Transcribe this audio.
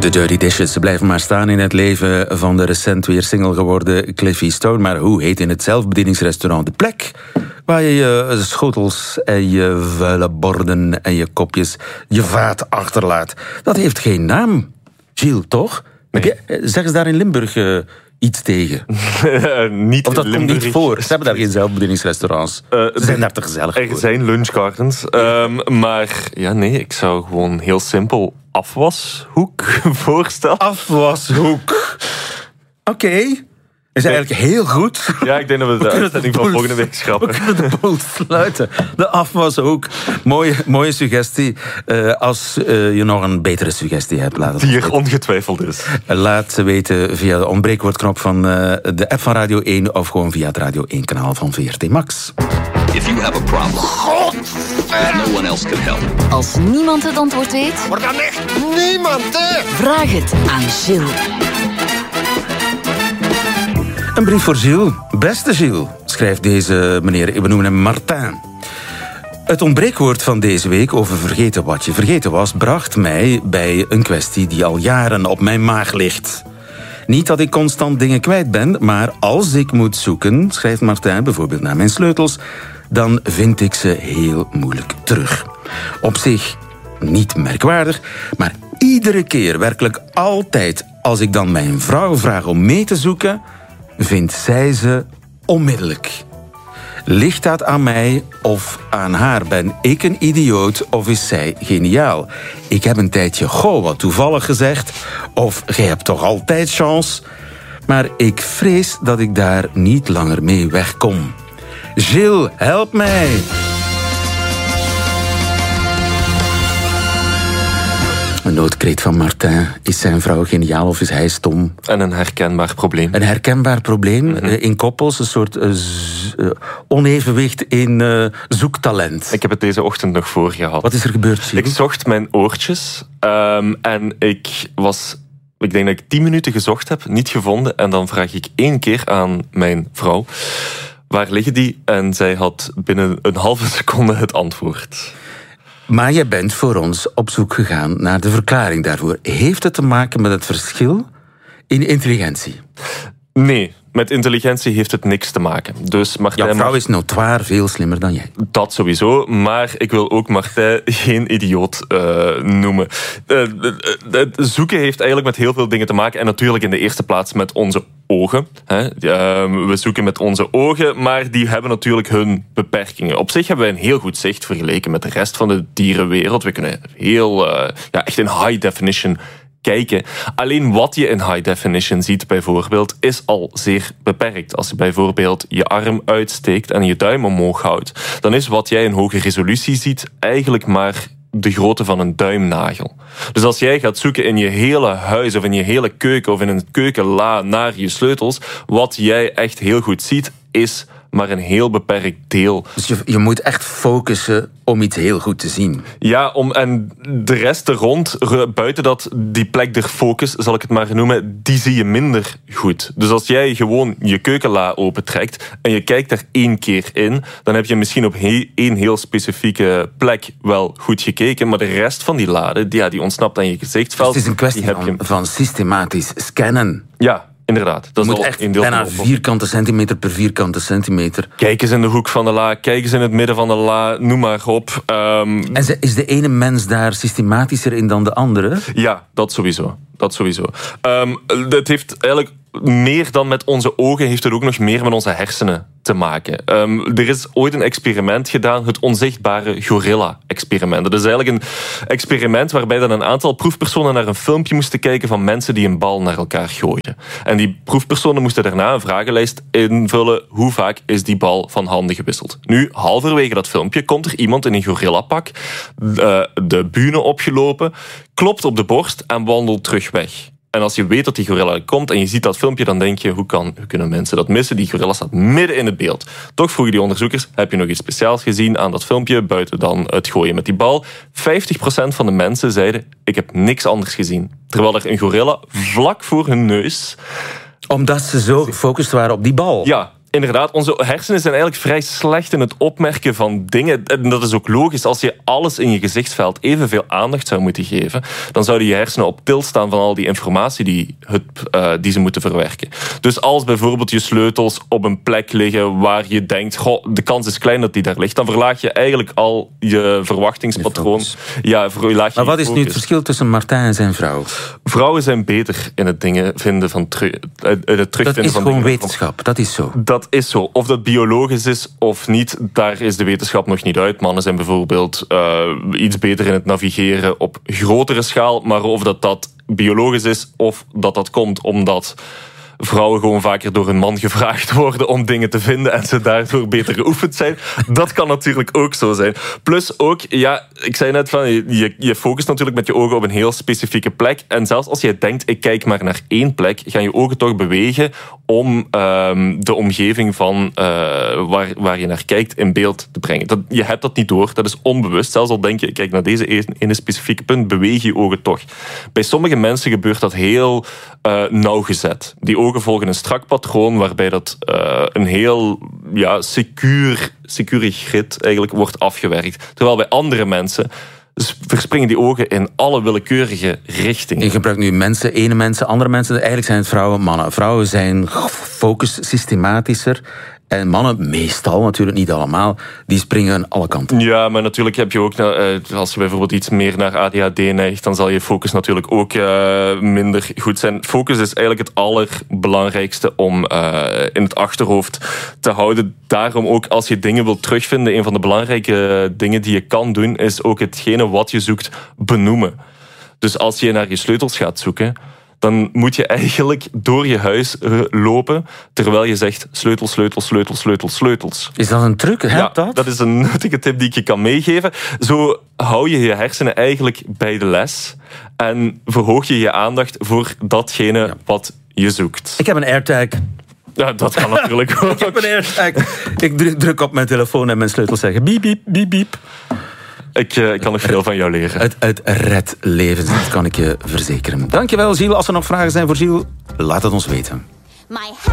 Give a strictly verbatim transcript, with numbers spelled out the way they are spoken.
De Dirty Dishes, ze blijven maar staan in het leven van de recent weer single geworden Cliffy Stone. Maar hoe heet in het zelfbedieningsrestaurant de plek waar je je schotels en je vuile borden en je kopjes, je vaat achterlaat? Dat heeft geen naam. Gilles, toch? Nee. Zeggen ze daar in Limburg uh, iets tegen? niet of dat Limburg. Komt niet voor. Ze hebben daar geen zelfbedieningsrestaurants. Uh, Ze zijn daar te gezellig Er voor. zijn lunchgardens. Um, maar ja, nee, ik zou gewoon heel simpel afwashoek voorstellen. Afwashoek. Oké. Okay. Is eigenlijk heel goed. Ja, ik denk dat we de, we uitzending van volgende week schrappen. We kunnen de boel sluiten. De afwashoek. Mooie, mooie suggestie. Uh, als uh, je nog een betere suggestie hebt, laat het Die er ongetwijfeld is. Laat ze weten via de ontbreekwoordknop van uh, de app van Radio één of gewoon via het Radio één kanaal van V R T Max. If you have a problem, God, no one else can help. Als niemand het antwoord weet, maar dan echt niemand, hè? Vraag het aan Gilles. Een brief voor Gilles. Beste Gilles, schrijft deze meneer, we noemen hem Martin. Het ontbreekwoord van deze week over vergeten wat je vergeten was, bracht mij bij een kwestie die al jaren op mijn maag ligt. Niet dat ik constant dingen kwijt ben, maar als ik moet zoeken, schrijft Martin bijvoorbeeld naar mijn sleutels, dan vind ik ze heel moeilijk terug. Op zich niet merkwaardig, maar iedere keer, werkelijk altijd, als ik dan mijn vrouw vraag om mee te zoeken, vindt zij ze onmiddellijk. Ligt dat aan mij of aan haar? Ben ik een idioot of is zij geniaal? Ik heb een tijdje goh wat toevallig gezegd, of gij hebt toch altijd chance? Maar ik vrees dat ik daar niet langer mee wegkom. Gilles, help mij! Een noodkreet van Martin. Is zijn vrouw geniaal of is hij stom? En een herkenbaar probleem. Een herkenbaar probleem mm-hmm. uh, in koppels. Een soort uh, z- uh, onevenwicht in uh, zoektalent. Ik heb het deze ochtend nog voor gehad. Wat is er gebeurd, Gilles? Ik zocht mijn oortjes. Um, en ik was... Ik denk dat ik tien minuten gezocht heb, niet gevonden. En dan vraag ik één keer aan mijn vrouw, waar liggen die? En zij had binnen een halve seconde het antwoord. Maar je bent voor ons op zoek gegaan naar de verklaring daarvoor. Heeft het te maken met het verschil in intelligentie? Nee, met intelligentie heeft het niks te maken. Dus Martijn, jouw vrouw is notoir veel slimmer dan jij. Dat sowieso, maar ik wil ook Martijn geen idioot uh, noemen. Uh, het zoeken heeft eigenlijk met heel veel dingen te maken. En natuurlijk in de eerste plaats met onze ogen. Hè. Uh, we zoeken met onze ogen, maar die hebben natuurlijk hun beperkingen. Op zich hebben wij een heel goed zicht vergeleken met de rest van de dierenwereld. We kunnen heel, uh, ja, echt in high definition kijken. Alleen wat je in high definition ziet bijvoorbeeld is al zeer beperkt. Als je bijvoorbeeld je arm uitsteekt en je duim omhoog houdt, dan is wat jij in hoge resolutie ziet eigenlijk maar de grootte van een duimnagel. Dus als jij gaat zoeken in je hele huis of in je hele keuken of in een keukenla naar je sleutels, wat jij echt heel goed ziet is maar een heel beperkt deel. Dus je, je moet echt focussen om iets heel goed te zien. Ja, om, en de rest er rond, buiten dat, die plek der focus, zal ik het maar noemen, die zie je minder goed. Dus als jij gewoon je keukenla opentrekt en je kijkt er één keer in, dan heb je misschien op he, één heel specifieke plek wel goed gekeken, maar de rest van die lade, die, ja, die ontsnapt aan je gezichtsveld. Dus het is een kwestie die heb van, je... van systematisch scannen. Ja. Inderdaad. Dat je is moet al echt een deel bijna van vierkante centimeter per vierkante centimeter. Kijk eens in de hoek van de la, kijk eens in het midden van de la, noem maar op. Um... En is de ene mens daar systematischer in dan de andere? Ja, dat sowieso. Dat sowieso. Um, het heeft eigenlijk meer dan met onze ogen, heeft het ook nog meer met onze hersenen te maken. Um, er is ooit een experiment gedaan, het onzichtbare gorilla-experiment. Dat is eigenlijk een experiment waarbij dan een aantal proefpersonen naar een filmpje moesten kijken van mensen die een bal naar elkaar gooiden. En die proefpersonen moesten daarna een vragenlijst invullen, hoe vaak is die bal van handen gewisseld. Nu, halverwege dat filmpje komt er iemand in een gorillapak de, de bühne opgelopen, klopt op de borst en wandelt terug weg. En als je weet dat die gorilla komt en je ziet dat filmpje, dan denk je, hoe, kan, hoe kunnen mensen dat missen? Die gorilla staat midden in het beeld. Toch vroegen die onderzoekers, heb je nog iets speciaals gezien aan dat filmpje, buiten dan het gooien met die bal? vijftig procent van de mensen zeiden, ik heb niks anders gezien. Terwijl er een gorilla vlak voor hun neus... Omdat ze zo gefocust waren op die bal? Ja. Inderdaad, onze hersenen zijn eigenlijk vrij slecht in het opmerken van dingen. En dat is ook logisch. Als je alles in je gezichtsveld evenveel aandacht zou moeten geven, dan zouden je hersenen op til staan van al die informatie die, het, uh, die ze moeten verwerken. Dus als bijvoorbeeld je sleutels op een plek liggen waar je denkt, goh, de kans is klein dat die daar ligt, dan verlaag je eigenlijk al je verwachtingspatroon. Ja, verlaag je maar wat is focus. nu het verschil tussen Martijn en zijn vrouw? Vrouwen zijn beter in het dingen vinden van terug, het terugvinden van dingen. Dat is gewoon wetenschap, dat is zo. Dat is zo. Of dat biologisch is of niet, daar is de wetenschap nog niet uit. Mannen zijn bijvoorbeeld uh, iets beter in het navigeren op grotere schaal, maar of dat dat biologisch is of dat dat komt omdat vrouwen gewoon vaker door een man gevraagd worden om dingen te vinden en ze daardoor beter geoefend zijn. Dat kan natuurlijk ook zo zijn. Plus ook, ja, ik zei net van, je, je focust natuurlijk met je ogen op een heel specifieke plek. En zelfs als je denkt, ik kijk maar naar één plek, gaan je ogen toch bewegen om um, de omgeving van uh, waar, waar je naar kijkt in beeld te brengen. Dat, je hebt dat niet door, dat is onbewust. Zelfs al denk je, ik kijk naar deze ene specifieke punt, beweeg je ogen toch. Bij sommige mensen gebeurt dat heel uh, nauwgezet. Die ogen volgen een strak patroon waarbij dat uh, een heel ja, secuur, secure grid eigenlijk wordt afgewerkt. Terwijl bij andere mensen verspringen die ogen in alle willekeurige richtingen. Je gebruikt nu mensen, ene mensen, andere mensen. Eigenlijk zijn het vrouwen, mannen. Vrouwen zijn gefocust, systematischer. En mannen, meestal, natuurlijk niet allemaal, die springen alle kanten. Ja, maar natuurlijk heb je ook, als je bijvoorbeeld iets meer naar A D H D neigt, dan zal je focus natuurlijk ook uh, minder goed zijn. Focus is eigenlijk het allerbelangrijkste om uh, in het achterhoofd te houden. Daarom ook, als je dingen wilt terugvinden, een van de belangrijke dingen die je kan doen, is ook hetgene wat je zoekt benoemen. Dus als je naar je sleutels gaat zoeken, dan moet je eigenlijk door je huis lopen terwijl je zegt sleutels, sleutels, sleutels, sleutels, sleutels. Is dat een truc? Ja, dat? dat is een nuttige tip die ik je kan meegeven. Zo hou je je hersenen eigenlijk bij de les en verhoog je je aandacht voor datgene ja. wat je zoekt. Ik heb een AirTag. Ja, dat kan natuurlijk ook. Ik heb een AirTag. Ik druk, druk op mijn telefoon en mijn sleutels zeggen biep, biep, biep, biep. Ik, uh, ik kan nog veel van jou leren. Het, het redt levens, dat kan ik je verzekeren. Dankjewel, Gilles. Als er nog vragen zijn voor Gilles, laat het ons weten.